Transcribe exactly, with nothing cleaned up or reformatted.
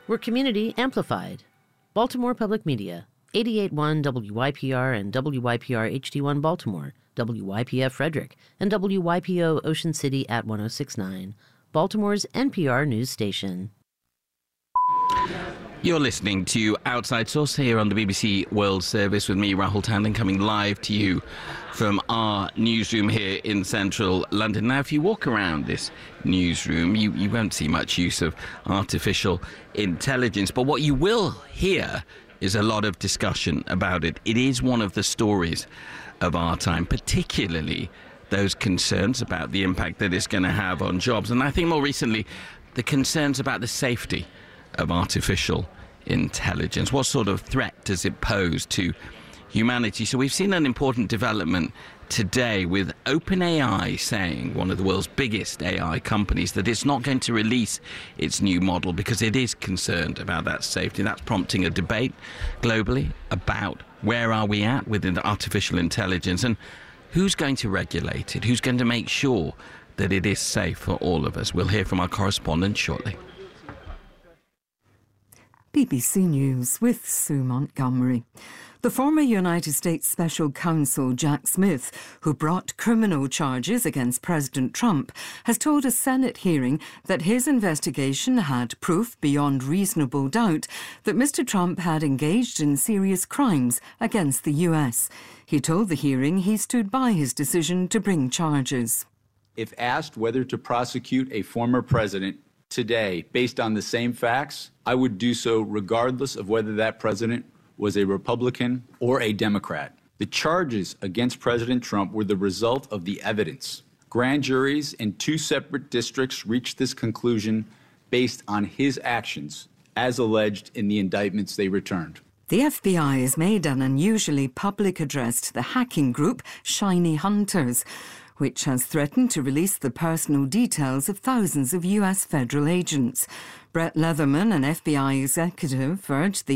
We're community amplified. Baltimore Public Media, eighty-eight point one W Y P R and W Y P R H D one Baltimore, W Y P F Frederick, and W Y P O Ocean City at one oh six point nine, Baltimore's N P R news station. You're listening to Outside Source here on the B B C World Service with me, Rahul Tandon, coming live to you from our newsroom here in central London. Now, if you walk around this newsroom, you, you won't see much use of artificial intelligence, but what you will hear is a lot of discussion about it. It is one of the stories of our time, particularly those concerns about the impact that it's going to have on jobs. And I think more recently, the concerns about the safety of artificial intelligence. What sort of threat does it pose to humanity? So we've seen an important development today with OpenAI saying, one of the world's biggest A I companies, that it's not going to release its new model because it is concerned about that safety. That's prompting a debate globally about where are we at with artificial intelligence and who's going to regulate it, who's going to make sure that it is safe for all of us. We'll hear from our correspondent shortly. B B C News with Sue Montgomery. The former United States Special Counsel Jack Smith, who brought criminal charges against President Trump, has told a Senate hearing that his investigation had proof beyond reasonable doubt that Mister Trump had engaged in serious crimes against the U S. He told the hearing he stood by his decision to bring charges. If asked whether to prosecute a former president today based on the same facts, I would do so regardless of whether that president was a Republican or a Democrat. The charges against President Trump were the result of the evidence. Grand juries in two separate districts reached this conclusion based on his actions, as alleged in the indictments they returned. The F B I has made an unusually public address to the hacking group Shiny Hunters, which has threatened to release the personal details of thousands of U S federal agents. Brett Leatherman, an F B I executive, urged the